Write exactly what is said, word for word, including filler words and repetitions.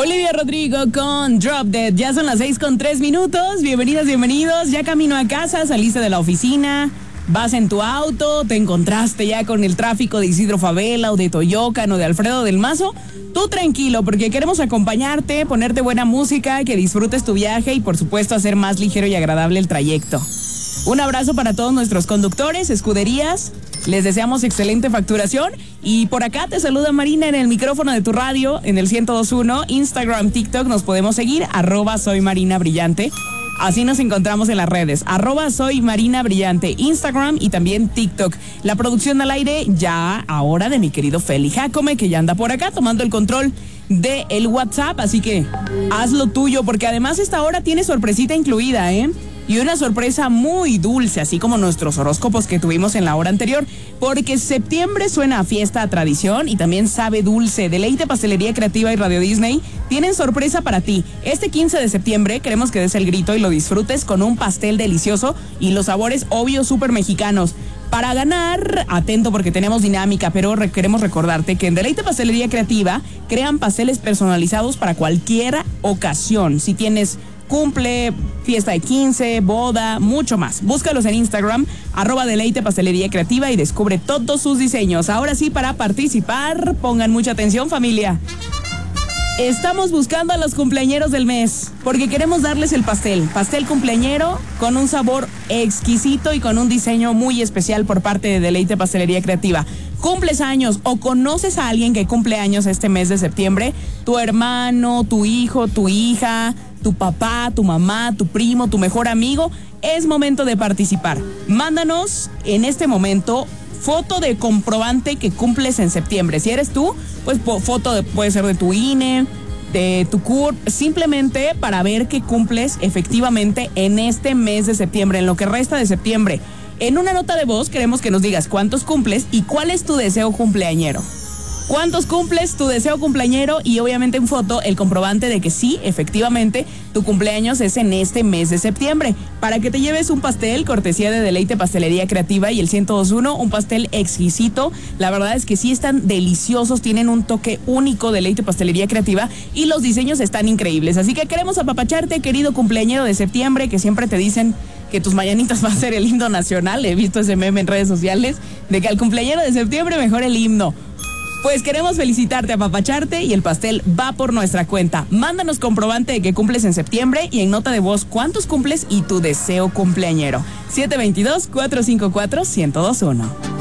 Olivia Rodrigo con Drop Dead. Ya son las seis con tres minutos. Bienvenidas, bienvenidos. Ya camino a casa, saliste de la oficina, vas en tu auto, te encontraste ya con el tráfico de Isidro Favela o de Toyocan o de Alfredo del Mazo. Tú tranquilo, porque queremos acompañarte, ponerte buena música, que disfrutes tu viaje y por supuesto hacer más ligero y agradable el trayecto. Un abrazo para todos nuestros conductores, escuderías. Les deseamos excelente facturación. Y por acá te saluda Marina en el micrófono de tu radio, en el ciento dos punto uno. Instagram, TikTok, nos podemos seguir, arroba soy Marina Brillante. Así nos encontramos en las redes, arroba soy Marina Brillante, Instagram y también TikTok. La producción al aire ya ahora de mi querido Feli Jacome, que ya anda por acá tomando el control de el WhatsApp. Así que haz lo tuyo, porque además esta hora tiene sorpresita incluida, ¿eh? Y una sorpresa muy dulce, así como nuestros horóscopos que tuvimos en la hora anterior, porque septiembre suena a fiesta, a tradición y también sabe dulce. Deleite Pastelería Creativa y Radio Disney tienen sorpresa para ti. Este quince de septiembre queremos que des el grito y lo disfrutes con un pastel delicioso y los sabores obvios súper mexicanos. Para ganar, atento porque tenemos dinámica, pero re- queremos recordarte que en Deleite Pastelería Creativa crean pasteles personalizados para cualquier ocasión. Si tienes cumple, fiesta de quince, boda, mucho más. Búscalos en Instagram, arroba Deleite Pastelería Creativa y descubre todos sus diseños. Ahora sí, para participar, pongan mucha atención, familia. Estamos buscando a los cumpleañeros del mes, porque queremos darles el pastel. Pastel cumpleañero con un sabor exquisito y con un diseño muy especial por parte de Deleite Pastelería Creativa. ¿Cumples años o conoces a alguien que cumple años este mes de septiembre? Tu hermano, tu hijo, tu hija, tu papá, tu mamá, tu primo, tu mejor amigo. Es momento de participar. Mándanos en este momento foto de comprobante que cumples en septiembre. Si eres tú, pues foto de, puede ser de tu I N E, de tu C U R P, simplemente para ver que cumples efectivamente en este mes de septiembre, en lo que resta de septiembre. En una nota de voz queremos que nos digas cuántos cumples y cuál es tu deseo cumpleañero. ¿Cuántos cumples, tu deseo cumpleañero? Y obviamente en foto el comprobante de que sí, efectivamente, tu cumpleaños es en este mes de septiembre. Para que te lleves un pastel, cortesía de Deleite Pastelería Creativa y el ciento dos punto uno, un pastel exquisito. La verdad es que sí están deliciosos, tienen un toque único, Deleite Pastelería Creativa, y los diseños están increíbles. Así que queremos apapacharte, querido cumpleañero de septiembre, que siempre te dicen que tus mañanitas va a ser el himno nacional. He visto ese meme en redes sociales de que al cumpleañero de septiembre mejor el himno. Pues queremos felicitarte, apapacharte y el pastel va por nuestra cuenta. Mándanos comprobante de que cumples en septiembre y en nota de voz cuántos cumples y tu deseo cumpleañero. siete dos dos, cuatro cinco cuatro, uno cero dos uno.